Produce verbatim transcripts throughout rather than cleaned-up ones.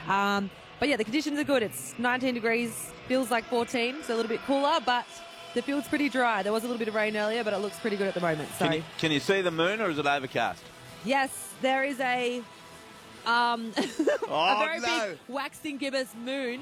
Um, but yeah, the conditions are good. It's nineteen degrees, feels like fourteen, so a little bit cooler, but the field's pretty dry. There was a little bit of rain earlier, but it looks pretty good at the moment. So Can you, can you see the moon, or is it overcast? yes, there is a um, Oh, a very no. big waxing gibbous moon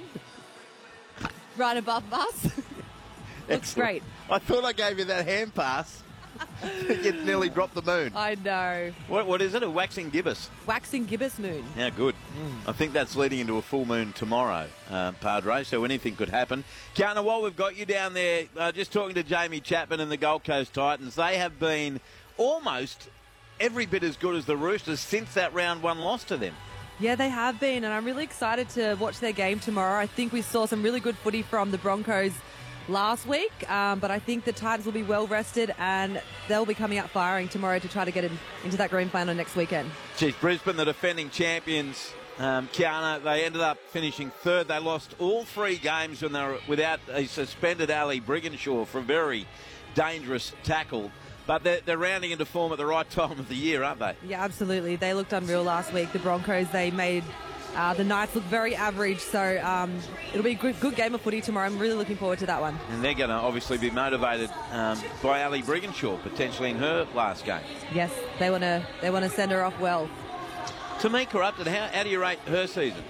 right above us. Looks great. I thought I gave you that hand pass. You nearly dropped the moon. I know. What, what is it? A waxing gibbous? Waxing gibbous moon. Yeah, good. I think that's leading into a full moon tomorrow, uh, Padre, so anything could happen. Kiana, while we've got you down there, uh, just talking to Jamie Chapman and the Gold Coast Titans, they have been almost every bit as good as the Roosters since that round one loss to them. Yeah, they have been, and I'm really excited to watch their game tomorrow. I think we saw some really good footy from the Broncos last week, um, but I think the Titans will be well rested and they'll be coming out firing tomorrow to try to get in, into that grand final next weekend. Geez, Brisbane, the defending champions, um, Kiana, they ended up finishing third. They lost all three games when they were without a suspended Ali Brigginshaw for a very dangerous tackle. But they're, they're rounding into form at the right time of the year, aren't they? Yeah, absolutely. They looked unreal last week. The Broncos, they made uh, the Knights look very average, so um, it'll be a good, good game of footy tomorrow. I'm really looking forward to that one. And they're going to obviously be motivated um, by Ali Brigginshaw, potentially in her last game. Yes, they want to they want to send her off well. Tamika Upton, how, how do you rate her season?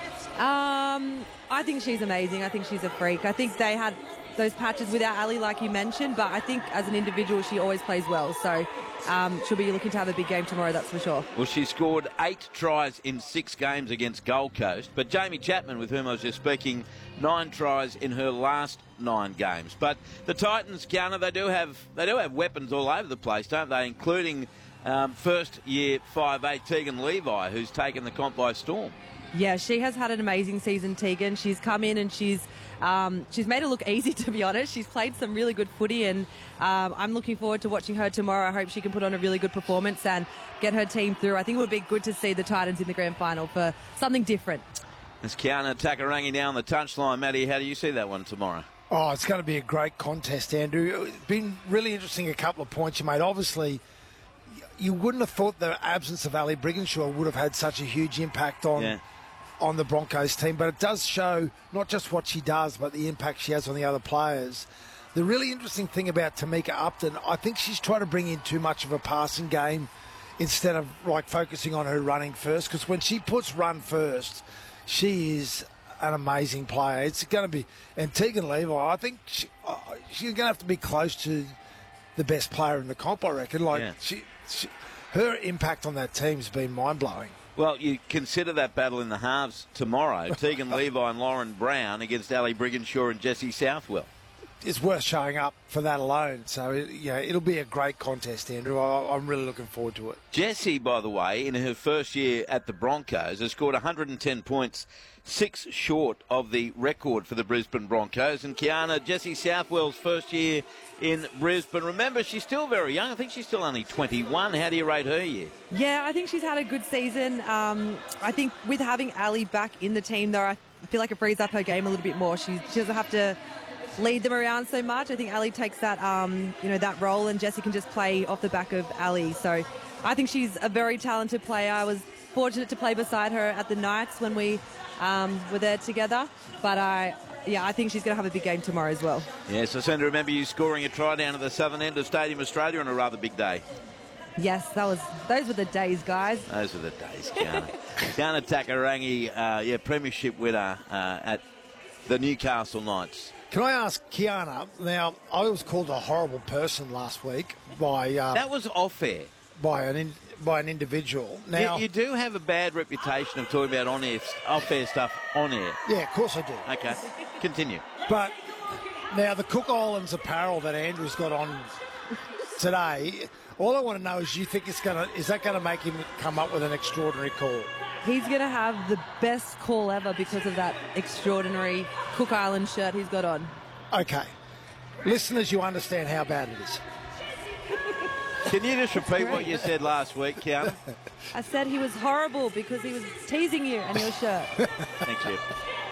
Um, I think she's amazing. I think she's a freak. I think they had those patches without Ali, like you mentioned, but I think as an individual, she always plays well. So um, she'll be looking to have a big game tomorrow, that's for sure. Well, she scored eight tries in six games against Gold Coast, but Jamie Chapman, with whom I was just speaking, nine tries in her last nine games. But the Titans, Kiana, they do have they do have weapons all over the place, don't they? Including um, first-year five eight Tegan Levi, who's taken the comp by storm. Yeah, she has had an amazing season, Tegan. She's come in and she's um, she's made it look easy, to be honest. She's played some really good footy, and um, I'm looking forward to watching her tomorrow. I hope she can put on a really good performance and get her team through. I think it would be good to see the Titans in the grand final for something different. It's Kiana Takarangi now on the touchline. Maddie, how do you see that one tomorrow? Oh, it's going to be a great contest, Andrew. It's been really interesting, a couple of points you made. Obviously, you wouldn't have thought the absence of Ali Brigginshaw would have had such a huge impact on... Yeah. on the Broncos team, but it does show not just what she does, but the impact she has on the other players. The really interesting thing about Tamika Upton, I think she's trying to bring in too much of a passing game instead of like focusing on her running first, because when she puts run first, she is an amazing player. It's going to be, and Tegan Levi, I think she, uh, she's going to have to be close to the best player in the comp, I reckon. Like Yeah. she, she, her impact on that team has been mind-blowing. Well, you consider that battle in the halves tomorrow. Tegan Levi and Lauren Brown against Ali Brigginshaw and Jessie Southwell. It's worth showing up for that alone. So, yeah, it'll be a great contest, Andrew. I, I'm really looking forward to it. Jessie, by the way, in her first year at the Broncos, has scored one hundred ten points, six short of the record for the Brisbane Broncos. And Kiana, Jessie Southwell's first year in Brisbane. Remember, she's still very young. I think she's still only twenty-one. How do you rate her year? Yeah, I think she's had a good season. Um, I think with having Ali back in the team, though, I feel like it frees up her game a little bit more. She, she doesn't have to lead them around so much. I think Ali takes that, um, you know, that role, and Jessie can just play off the back of Ali. So I think she's a very talented player. I was fortunate to play beside her at the Knights when we um, were there together. But I, yeah, I think she's going to have a big game tomorrow as well. Yes, I seem to remember you scoring a try down at the southern end of Stadium Australia on a rather big day. Yes, that was those were the days, guys. Those were the days, Kiana. Kiana Takarangi, uh, yeah, premiership winner uh, at the Newcastle Knights. Can I ask Kiana, now, I was called a horrible person last week by um, That was off air. by an in, by an individual. Now, you, you do have a bad reputation of talking about on air, off air stuff on air. yeah, of course I do. Okay, continue. But now the Cook Islands apparel that Andrew's got on today, all I want to know is, you think it's gonna is that going to make him come up with an extraordinary call? He's going to have the best call ever because of that extraordinary Cook Island shirt he's got on. Okay, listeners, you understand how bad it is. Can you just repeat what you said last week, Kiana? I said he was horrible because he was teasing you and your shirt. Thank you.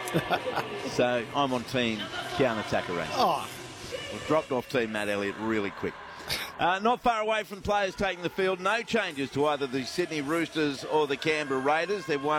So I'm on team Kiana Takarangi. Oh, We've dropped off team Matt Elliott really quick. Uh, not far away from players taking the field. No changes to either the Sydney Roosters or the Canberra Raiders. They've won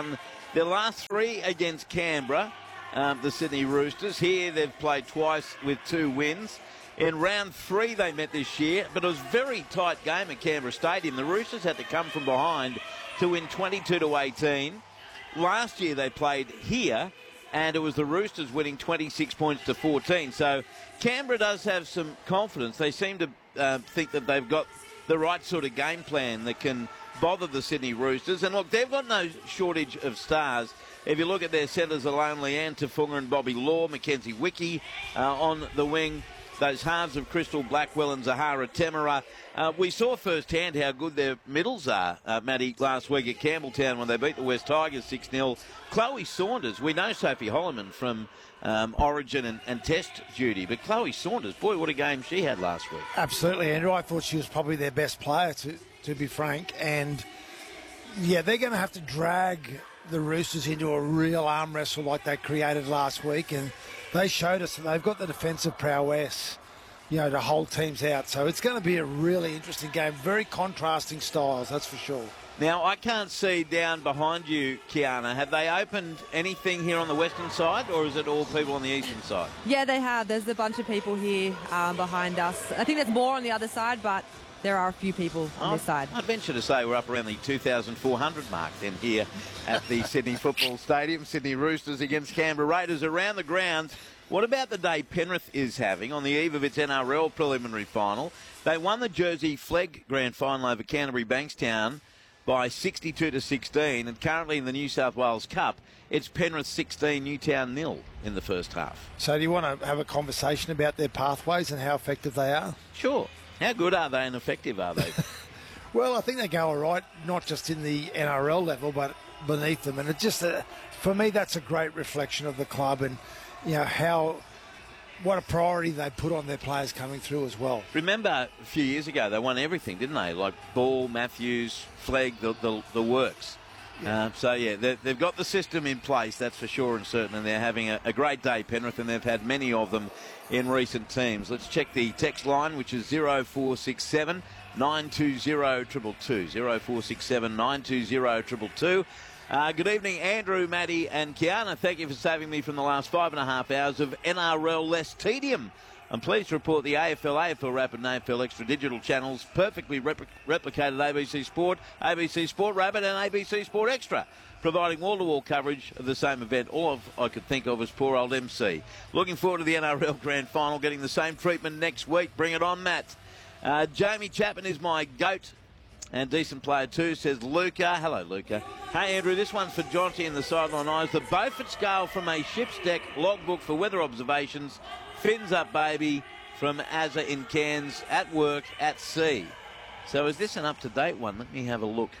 Their last three against Canberra, um, the Sydney Roosters. Here they've played twice with two wins. In round three they met this year, but it was a very tight game at Canberra Stadium. The Roosters had to come from behind to win twenty-two to eighteen. Last year they played here, and it was the Roosters winning twenty-six points to fourteen. So Canberra does have some confidence. They seem to uh, think that they've got the right sort of game plan that can bother the Sydney Roosters. And look, they've got no shortage of stars. If you look at their centres alone, Leanne Tafunga and Bobby Law, Mackenzie Wickie uh, on the wing. Those halves of Crystal Blackwell and Zahara Temera. Uh, we saw firsthand how good their middles are, uh, Matty, last week at Campbelltown when they beat the West Tigers six nil. Chloe Saunders, we know Sophie Holloman from um, Origin and, and Test duty, but Chloe Saunders, boy, what a game she had last week. Absolutely, Andrew. I thought she was probably their best player, to, to be frank. And, yeah, they're going to have to drag the Roosters into a real arm wrestle like they created last week. And they showed us that they've got the defensive prowess, you know, to hold teams out. So it's going to be a really interesting game. Very contrasting styles, that's for sure. Now, I can't see down behind you, Kiana. Have they opened anything here on the western side, or is it all people on the eastern side? Yeah, they have. There's a bunch of people here um, behind us. I think there's more on the other side, but there are a few people on I'd, this side. I'd venture to say we're up around the two thousand four hundred mark then here at the Sydney Football Stadium. Sydney Roosters against Canberra Raiders around the grounds. What about the day Penrith is having on the eve of its N R L preliminary final? They won the Jersey Flegg Grand Final over Canterbury Bankstown by sixty-two to sixteen, and currently in the New South Wales Cup, it's Penrith sixteen, Newtown nil in the first half. So do you want to have a conversation about their pathways and how effective they are? Sure. How good are they and effective are they? Well, I think they go all right, not just in the N R L level, but beneath them. And it just, uh, for me, that's a great reflection of the club and, you know, how, what a priority they put on their players coming through as well. Remember a few years ago, they won everything, didn't they? Like Ball, Matthews, Flegg, the, the, the works. Yeah. Uh, so, yeah, they've got the system in place, that's for sure and certain, and they're having a, a great day, Penrith, and they've had many of them in recent teams. Let's check the text line, which is zero four six seven, nine two zero, two two two. zero four six seven, nine two zero, two two two. Uh, good evening, Andrew, Matty and Kiana. Thank you for saving me from the last five and a half hours of N R L less tedium. I'm pleased to report the A F L, A F L Rapid and A F L Extra digital channels perfectly repl- replicated A B C Sport, A B C Sport Rapid and A B C Sport Extra, providing wall-to-wall coverage of the same event. All of I could think of as poor old M C. Looking forward to the N R L Grand Final, getting the same treatment next week. Bring it on, Matt. Uh, Jamie Chapman is my goat and decent player too, says Luca. Hello, Luca. Hey, Andrew, this one's for Jonty in the sideline eyes. The Beaufort scale from a ship's deck logbook for weather observations. Fins up, baby, from Azza in Cairns, at work, at sea. So is this an up-to-date one? Let me have a look.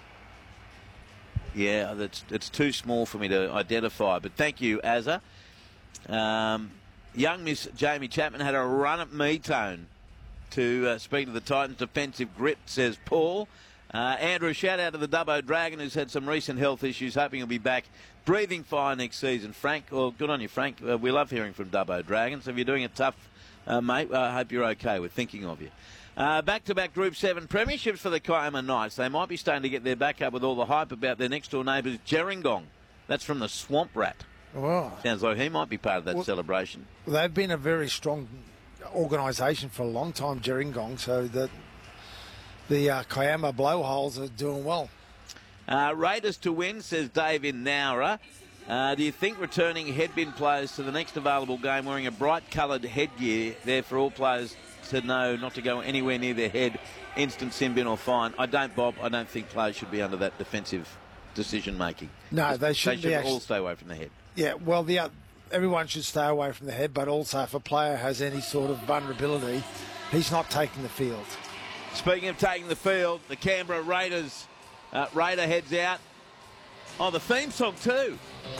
Yeah, that's, it's too small for me to identify, but thank you, Azza. Um, young Miss Jamie Chapman had a run at me-tone to uh, speak to the Titans' defensive grip, says Paul. Uh, Andrew, shout out to the Dubbo Dragon, who's had some recent health issues, hoping he'll be back breathing fire next season. Frank, well, good on you, Frank. Uh, we love hearing from Dubbo Dragons. If you're doing it tough, uh, mate, I hope you're okay. We're thinking of you. Uh, back-to-back Group seven premierships for the Kiama Knights. They might be starting to get their back up with all the hype about their next-door neighbours, Gerringong. That's from the Swamp Rat. Wow. Sounds like he might be part of that well, celebration. They've been a very strong organisation for a long time, Gerringong, so that the uh, Kiama Blowholes are doing well. Uh, Raiders to win, says Dave in Nowra. Uh, do you think returning headbin players to the next available game wearing a bright coloured headgear there for all players to know not to go anywhere near their head, instant sin bin or fine? I don't, Bob. I don't think players should be under that defensive decision making. No, they shouldn't. They should be all actually, stay away from the head. Yeah, well, the uh, everyone should stay away from the head, but also if a player has any sort of vulnerability, he's not taking the field. Speaking of taking the field, the Canberra Raiders uh, Raider heads out. Oh, the theme song too.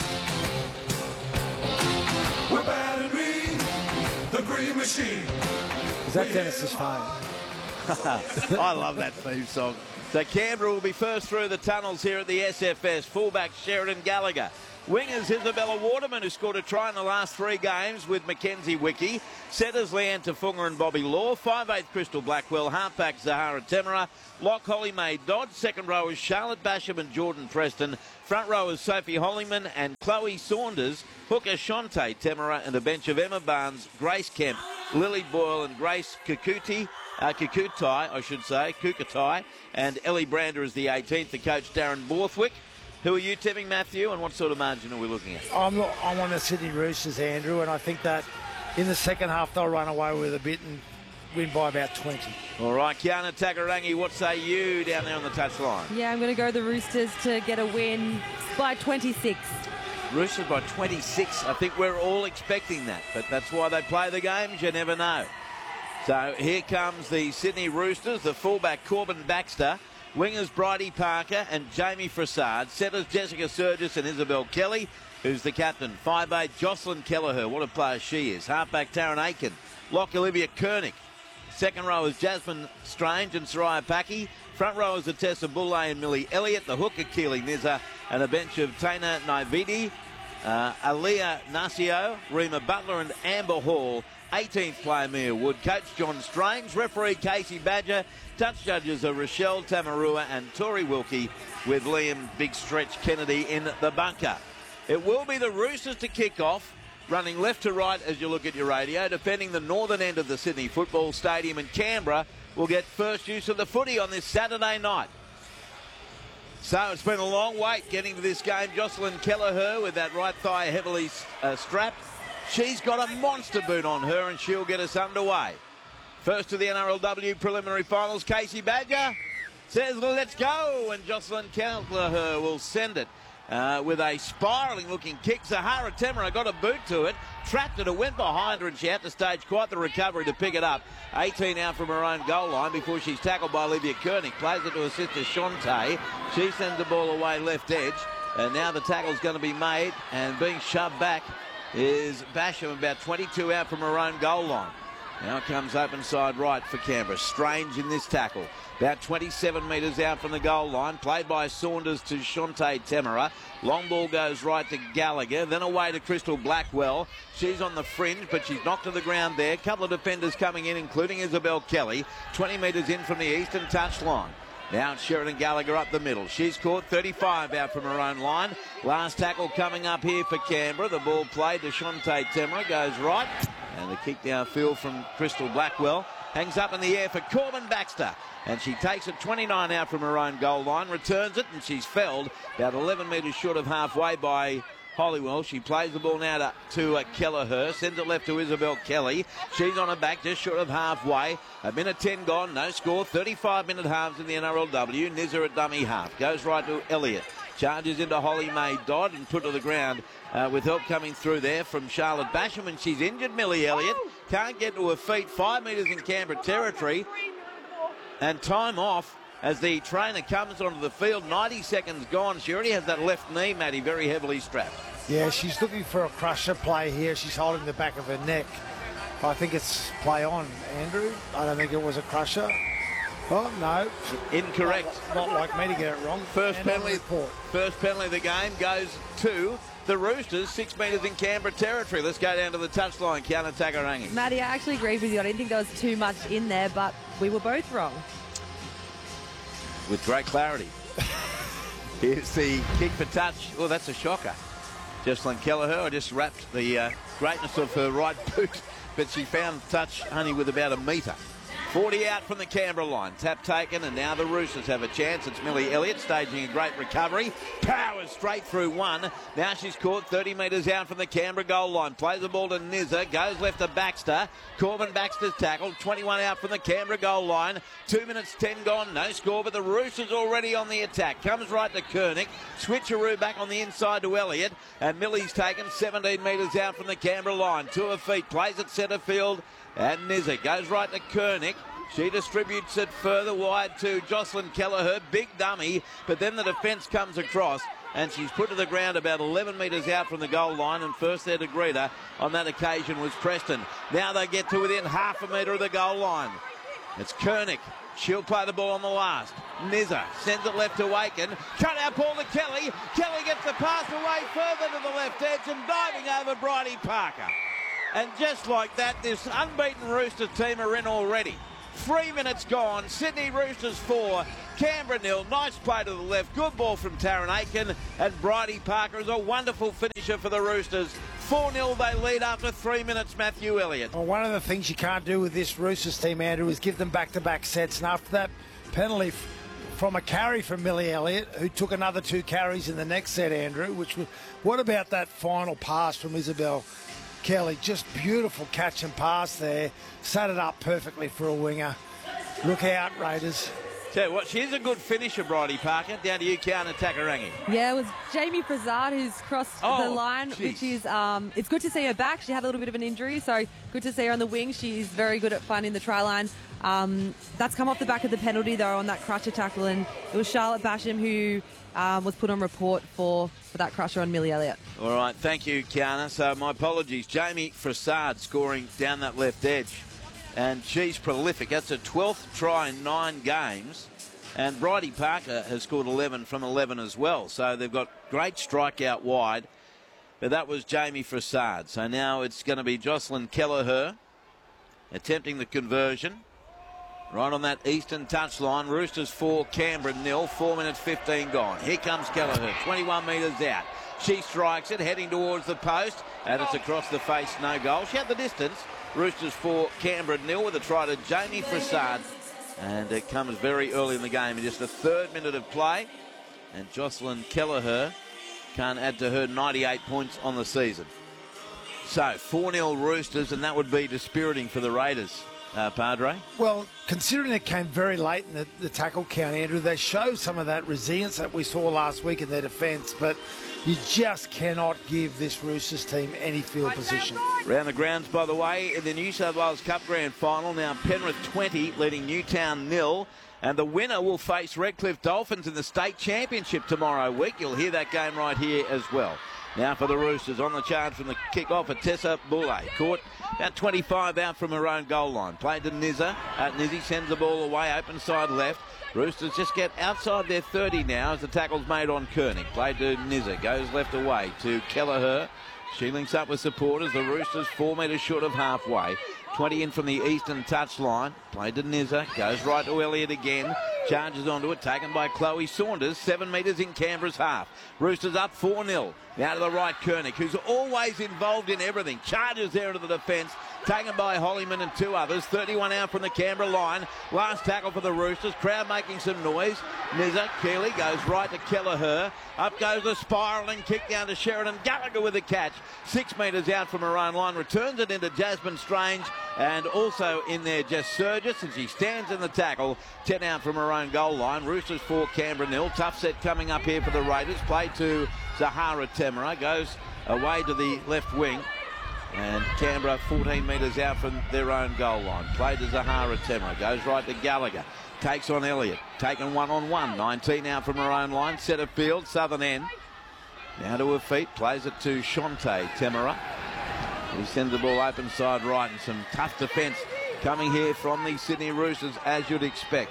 We're battering the Green Machine. Is that Dennis's phone? I love that theme song. So Canberra will be first through the tunnels here at the S F S. Fullback Sheridan Gallagher Wingers Isabella Waterman, who scored a try in the last three games with Mackenzie Wiki. Setters Leanne Tafunga and Bobby Law. five eighth Crystal Blackwell. Halfback Zahara Temera. Lock Holly Mae Dodd. Second rowers Charlotte Basham and Jordan Preston. Front rowers Sophie Hollyman and Chloe Saunders. Hooker Shante Temera and a bench of Emma Barnes, Grace Kemp, Lily Boyle and Grace Kukuti. Uh, Kukutai, I should say, Kukutai. And Ellie Brander is the eighteenth. The coach Darren Borthwick. Who are you tipping, Matthew, and what sort of margin are we looking at? I'm, I'm on the Sydney Roosters, Andrew, and I think that in the second half they'll run away with a bit and win by about twenty. All right, Kiana Takarangi, what say you down there on the touchline? Yeah, I'm going to go the Roosters to get a win by twenty-six. Roosters by twenty-six. I think we're all expecting that, but that's why they play the games. You never know. So here comes the Sydney Roosters, the fullback Corbin Baxter. Wingers Bridie Parker and Jamie Frassard. Setters Jessica Surgis and Isabel Kelly, who's the captain. five eight Jocelyn Kelleher. What a player she is. Halfback Taryn Aiken. Lock Olivia Kernick. Second row is Jasmine Strange and Soraya Paki. Front row is Tessa Bulle and Millie Elliott. The hooker Keely Nizza and a bench of Tana Naividi, uh, Aaliyah Nasio, Rima Butler and Amber Hall. eighteenth player Mia Wood. Coach John Strange. Referee Casey Badger. Touch judges are Rochelle Tamarua and Tori Wilkie, with Liam Big Stretch Kennedy in the bunker. It will be the Roosters to kick off, running left to right as you look at your radio, defending the northern end of the Sydney Football Stadium, in Canberra will get first use of the footy on this Saturday night. So it's been a long wait getting to this game. Jocelyn Kelleher with that right thigh heavily uh, strapped. She's got a monster boot on her and she'll get us underway. First to the N R L W preliminary finals, Casey Badger says, let's go, and Jocelyn Kelleher will send it uh, with a spiralling-looking kick. Zahara Temera got a boot to it, trapped it, it went behind her, and she had to stage quite the recovery to pick it up. eighteen out from her own goal line before she's tackled by Olivia Kernick. Plays it to her sister Shante. She sends the ball away left edge, and now the tackle's going to be made, and being shoved back is Basham, about twenty-two out from her own goal line. Now comes open side right for Canberra. Strange in this tackle. About twenty-seven metres out from the goal line. Played by Saunders to Shante Temera. Long ball goes right to Gallagher. Then away to Crystal Blackwell. She's on the fringe, but she's knocked to the ground there. Couple of defenders coming in, including Isabel Kelly. twenty metres in from the eastern touchline. Now it's Sheridan Gallagher up the middle. She's caught thirty-five out from her own line. Last tackle coming up here for Canberra. The ball played to Shante Temera. Goes right. And the kick downfield from Crystal Blackwell. Hangs up in the air for Corbin Baxter. And she takes it twenty-nine out from her own goal line. Returns it and she's felled about eleven metres short of halfway by Hollywell. She plays the ball now to, to uh, Kelleher. Sends it left to Isabel Kelly. She's on her back just short of halfway. A minute ten gone. No score. thirty-five minute halves in the N R L W. Nizza at dummy half. Goes right to Elliott. Charges into Holly Mae Dodd and put to the ground uh, with help coming through there from Charlotte Basham. And she's injured, Millie Elliott. Can't get to her feet. Five metres in Canberra territory. And time off as the trainer comes onto the field. ninety seconds gone. She already has that left knee, Matty, very heavily strapped. Yeah, she's looking for a crusher play here. She's holding the back of her neck. I think it's play on, Andrew. I don't think it was a crusher. Oh, no. Incorrect. Not, not like me to get it wrong. First And penalty, first penalty of the game goes to the Roosters, six metres in Canberra territory. Let's go down to the touchline. Kiana Takarangi. Maddie, I actually agree with you. I didn't think there was too much in there, but we were both wrong. With great clarity. Here's the kick for touch. Oh, that's a shocker. Jocelyn Kelleher, I just wrapped the uh, greatness of her right boot, but she found touch only with about a metre. forty out from the Canberra line. Tap taken, and now the Roosters have a chance. It's Millie Elliott staging a great recovery. Powers straight through one. Now she's caught thirty metres out from the Canberra goal line. Plays the ball to Nizza. Goes left to Baxter. Corbin Baxter's tackled. twenty-one out from the Canberra goal line. Two minutes ten gone. No score, but the Roosters already on the attack. Comes right to Kernick. Switcheroo back on the inside to Elliott. And Millie's taken seventeen metres out from the Canberra line. To her feet. Plays at centre field. And Nizza goes right to Kernick. She distributes it further wide to Jocelyn Kelleher. Big dummy, but then the defence comes across and she's put to the ground about eleven metres out from the goal line, and first there to greet her on that occasion was Preston. Now they get to within half a metre of the goal line. It's Kernick She'll play the ball on the last. Nizza sends it left to Aiken. Cut out ball to Kelly. Kelly gets the pass away further to the left edge and diving over Bridie Parker. And just like that, this unbeaten Roosters team are in already. Three minutes gone. Sydney Roosters four. Canberra nil. Nice play to the left. Good ball from Taryn Aiken. And Bridie Parker is a wonderful finisher for the Roosters. four nil they lead after three minutes, Matthew Elliott. Well, one of the things you can't do with this Roosters team, Andrew, is give them back-to-back sets. And after that penalty f- from a carry from Millie Elliott, who took another two carries in the next set, Andrew, which was, what about that final pass from Isabel Kelly? Just beautiful catch and pass there. Set it up perfectly for a winger. Look out, Raiders. Tell you what, she's a good finisher, Bridie Parker. Down to you, Kiana Takarangi. Yeah, it was Jamie Frassard who's crossed Oh, the line, geez. which is, um, it's good to see her back. She had a little bit of an injury, so good to see her on the wing. She's very good at finding the try line. Um, that's come off the back of the penalty, though, on that crusher tackle, and it was Charlotte Basham who um, was put on report for, for that crusher on Millie Elliott. All right, thank you, Kiana. So my apologies. Jamie Frassard scoring down that left edge. And she's prolific. That's her twelfth try in nine games. And Bridie Parker has scored eleven from eleven as well. So they've got great strikeout wide. But that was Jamie Frassard. So now it's going to be Jocelyn Kelleher attempting the conversion. Right on that eastern touchline. Roosters four, Canberra nil. four minutes fifteen gone. Here comes Kelleher, twenty-one metres out. She strikes it, heading towards the post. And it's across the face, no goal. She had the distance. Roosters four, Canberra nil with a try to Jamie Frassard. And it comes very early in the game, in just the third minute of play. And Jocelyn Kelleher can't add to her ninety-eight points on the season. So, four nil Roosters, and that would be dispiriting for the Raiders, uh, Padre. Well, considering it came very late in the, the tackle count, Andrew, they showed some of that resilience that we saw last week in their defence, but you just cannot give this Roosters team any field position. Round the grounds, by the way, in the New South Wales Cup Grand Final, now Penrith twenty, leading Newtown nil. And the winner will face Redcliffe Dolphins in the state championship tomorrow week. You'll hear that game right here as well. Now for the Roosters, on the charge from the kick-off at Tessa Boulay. Caught about twenty-five out from her own goal line. Played to Nizza. Uh, Nizzy sends the ball away, open side left. Roosters just get outside their thirty now as the tackle's made on Koenig. Played to Nizza, goes left away to Kelleher. She links up with supporters. The Roosters four metres short of halfway. twenty in from the eastern touchline. Played to Nizza, goes right to Elliott again. Charges onto it, taken by Chloe Saunders. Seven metres in Canberra's half. Roosters up four nil. Now to the right, Koenig, who's always involved in everything. Charges there into the defence. Taken by Hollyman and two others. thirty-one out from the Canberra line. Last tackle for the Roosters. Crowd making some noise. Nizza, Keeley goes right to Kelleher. Up goes the spiralling kick down to Sheridan. Gallagher with a catch. Six metres out from her own line. Returns it into Jasmine Strange. And also in there Jess Surgis. And she stands in the tackle. ten out from her own goal line. Roosters four, Canberra nil. Tough set coming up here for the Raiders. Play to Zahara Temera. Goes away to the left wing. And Canberra fourteen metres out from their own goal line. Played to Zahara Temera. Goes right to Gallagher. Takes on Elliott. Taken one on one. nineteen out from her own line. Centre field. Southern end. Now to her feet. Plays it to Shante Temera. He sends the ball open side right. And some tough defence coming here from the Sydney Roosters, as you'd expect.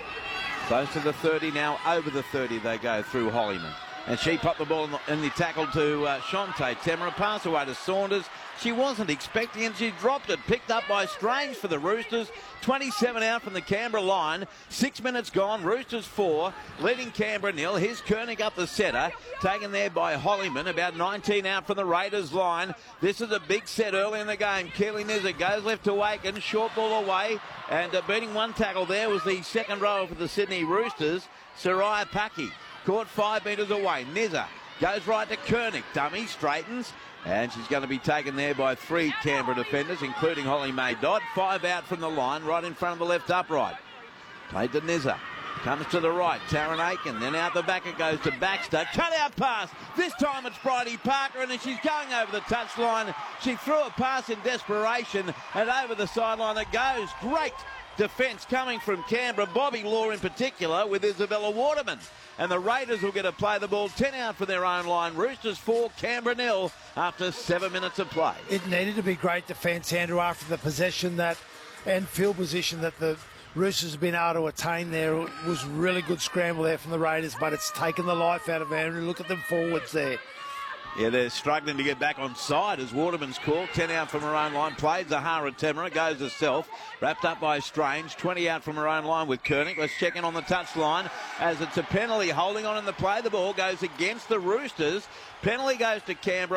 Close to the thirty now. Over the thirty they go through Hollyman. And she popped the ball in the, in the tackle to uh, Shante Temera. Pass away to Saunders. She wasn't expecting it. She dropped it. Picked up by Strange for the Roosters. twenty-seven out from the Canberra line. Six minutes gone. Roosters four. Leading Canberra nil. Here's Koenig up the centre. Taken there by Hollyman. About nineteen out from the Raiders line. This is a big set early in the game. Keely Nizza goes left to Aiken. Short ball away. And uh, beating one tackle there was the second rower for the Sydney Roosters. Soraya Paki. Caught five metres away. Nizza goes right to Koenig. Dummy straightens. And she's going to be taken there by three Canberra defenders, including Holly May Dodd. Five out from the line, right in front of the left upright. Played to Nizza. Comes to the right. Taryn Aiken. Then out the back it goes to Baxter. Cut out pass. This time it's Bridie Parker, and as she's going over the touchline, she threw a pass in desperation, and over the sideline it goes. Great defence coming from Canberra. Bobby Law in particular with Isabella Waterman. And the Raiders will get to play the ball. ten out for their own line. Roosters four, Canberra nil after seven minutes of play. It needed to be great defence, Andrew, after the possession that and field position that the Roosters have been able to attain there. It was really good scramble there from the Raiders, but it's taken the life out of Andrew. Look at them forwards there. Yeah, they're struggling to get back on side as Waterman's call. ten out from her own line. Played Zahara Temera. Goes herself. Wrapped up by Strange. twenty out from her own line with Koenig. Let's check in on the touchline as it's a penalty. Holding on in the play. The ball goes against the Roosters. Penalty goes to Canberra.